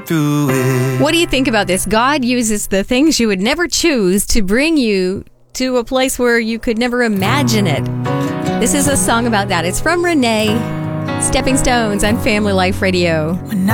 through it. What do you think about this? God uses the things you would never choose to bring you to a place where you could never imagine it. This is a song about that. It's from Renee, Stepping Stones on Family Life Radio.